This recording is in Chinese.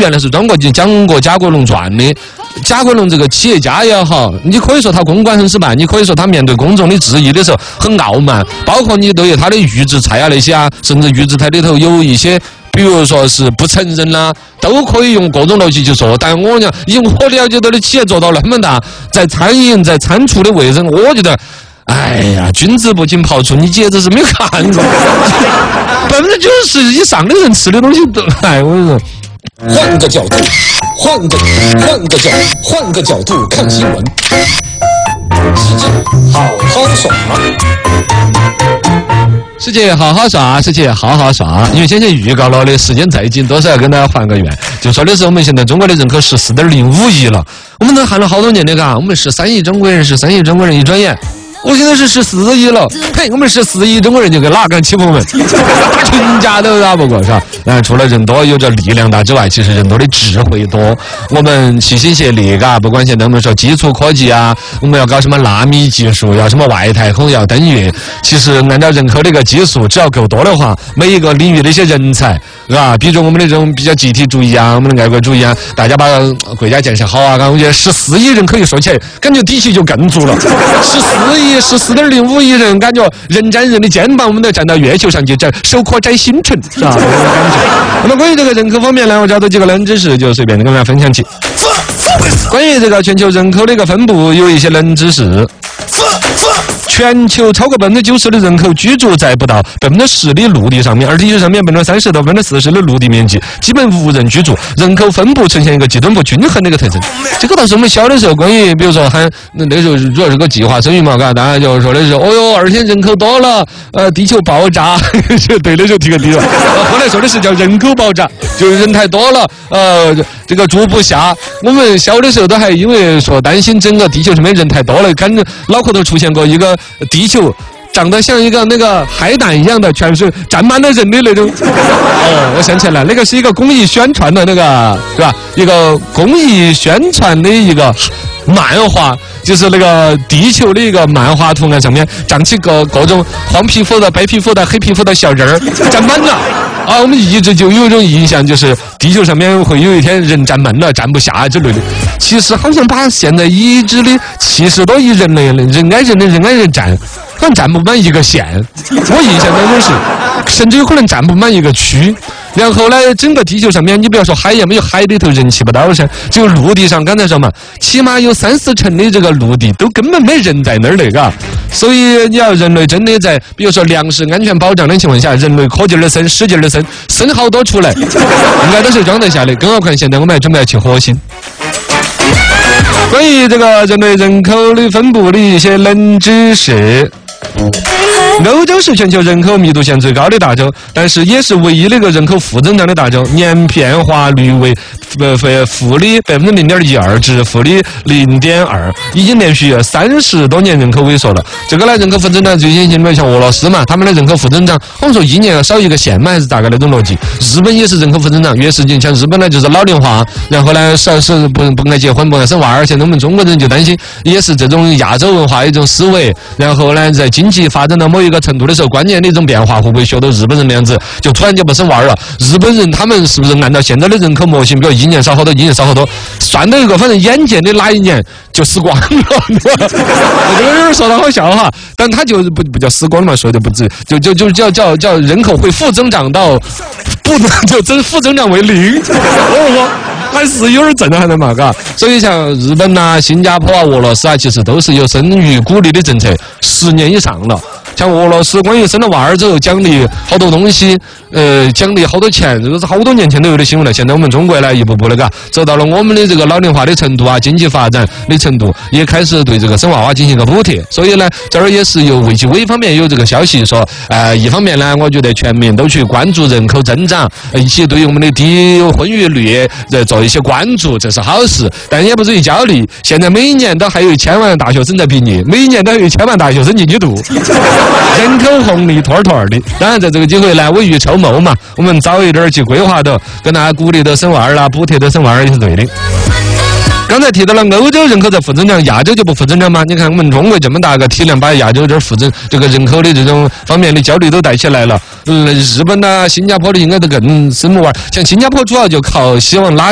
原来是中国就讲过贾国龙传的。贾国龙这个企业家也好，你可以说他公关很失败，你可以说他面对公众的质疑的时候很傲慢，包括你对于他的预制菜啊那些啊，甚至预制菜里头有一些。比如说是不承认啦，都可以用各种逻辑去说。但我讲，以我了解到的企业做到那么大，在餐饮、在餐厨的卫生，我觉得，哎呀，君子不进庖厨，你简直是没有看过。90%以上的人吃的东西都，哎，我跟你说。 换个角度，换个角度看新闻。世界好好耍。 世界好好耍，世界好好耍。因为先前预告了的，时间再紧，多少要跟大家还个愿。就说的是我们现在中国的人口14.05亿了，我们都喊了好多年的嘎，我们13亿中国人，13亿中国人，一转眼。我现在是14亿了，嘿，我们14亿中国人就跟哪敢欺负我们？大群家都打不过是吧？除了人多有着力量大之外，其实人多的智慧多。我们齐心协力，嘎，不管现在我们说基础科技啊，我们要搞什么纳米技术，要什么外太空，要登月。其实按照人口的一个基数，只要够多的话，每一个领域的一些人才，是吧？比如我们的这种比较集体主义啊，我们的爱国主义啊，大家把国家建设好啊，我觉得14亿人可以说起来，感觉底气就更足了。14.05亿人，感觉人沾人的肩膀，我们都站到月球上去，手可摘星辰，是吧？这种感觉。那么关于这个人口方面呢，我找到几个冷知识，就随便跟大家分享起。关于这个全球人口的一个分布，有一些冷知识。全球超过90%的人口居住在不到10%的陆地上面，而地球上面30%到40%的陆地面积基本无人居住，人口分布呈现一个极端不均衡的一个特征。这个倒是我们小的时候，关于比如说喊那时候主要是个计划生育嘛，嘎，大家就说的是，哦哟，2天人口多了，地球爆炸，对，那时候提个地了。后来说的是叫人口爆炸，就是人太多了，这个住不下。我们小的时候都还因为说担心整个地球上面人太多了，感觉脑壳头出现过一个地球长得像一个那个海胆一样的，全是站满了人的那种。我想起来，那个是一个公益宣传的那个，是吧？一个公益宣传的一个漫画，就是那个地球的一个漫画图案，上面长起各种黄皮肤的、白皮肤的、黑皮肤的小人儿，站满了。我们一直就有一种印象，就是地球上面会有一天人站满了，站不下之类的。其实好像把现在已知的70多亿人类人挨人站，好像站不满一个县。我印象当中是，甚至有可能站不满一个区。然后呢，整个地球上面，你不要说海也没有，海里头人气不到噻，只有陆地上，刚才说嘛，起码有30%的这个陆地都根本没人在那儿的，嘎。所以你要人类真的在，比如说粮食安全保障的情况下，人类可劲儿的生，使劲儿的生好多出来，应该都是装得下的。更何况现在我们还准备要去火星。关于这个人类人口的分布的一些冷知识。欧洲是全球人口密度线最高的大洲，但是也是唯一的一个人口负增长的大洲，年变化率为负的0.12%至负的0.2%，已经连续30多年人口萎缩了。这个呢，人口负增长最典型的像俄罗斯嘛，他们的人口负增长，我们说1年要少一个县嘛，还是大概那种逻辑。日本也是人口负增长，越是像日本呢就是老龄化，然后呢是不爱结婚，不爱生娃儿。现在我们中国人就担心，也是这种亚洲文化的一种思维，然后呢在经济发展到某一个程度的时候，关键的一种变化会不会学到日本人那样子，就突然间不生娃儿了？日本人他们是不是按照现在的人口模型，比如1年少好多，1年少好多，算到一个反正眼见的哪一年就死光了？这个有点说的好笑哈，但他就不叫死光嘛，说的不止，就叫人口会负增长到不能就负增长为0，还是有点震撼的嘛，嘎。所以像日本啊、新加坡啊、俄罗斯啊，其实都是有生育鼓励的政策，10年以上了。像俄罗斯关于生了娃儿之后奖励好多东西，奖励好多钱，这个是好多年前都有的新闻了。现在我们中国呢，一步步的嘎走到了我们的这个老龄化的程度啊，经济发展的程度，也开始对这个生娃娃进行一个补贴。所以呢，这儿也是有卫计委方面有这个消息说，一方面呢，我觉得全民都去关注人口增长，一起对我们的低婚育率做一些关注，这是好事，但也不至于焦虑。现在每一年都还有1000万大学生在毕业，每一年都有1000万大学生进去读。人口红利拖的，当然在这个机会呢，未雨绸缪嘛，我们早一点去规划的，跟大家鼓励的生娃儿啦，补贴的生娃儿也是对的。刚才提到了欧洲人口在负增长，亚洲就不负增长吗？你看我们中国这么大个体量，把亚洲这负增这个人口的这种方面的焦虑都带起来了。日本啊、新加坡的应该都更生娃儿，像新加坡主要就靠希望拉